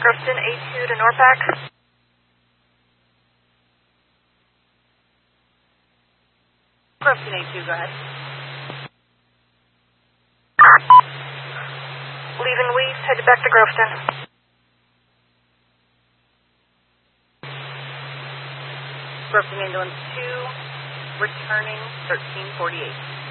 Grafton A2 to Norpac. Grafton A2, go ahead. Leaving Weiss, headed back to Grafton. Grafton Ambulance 2, returning 1348.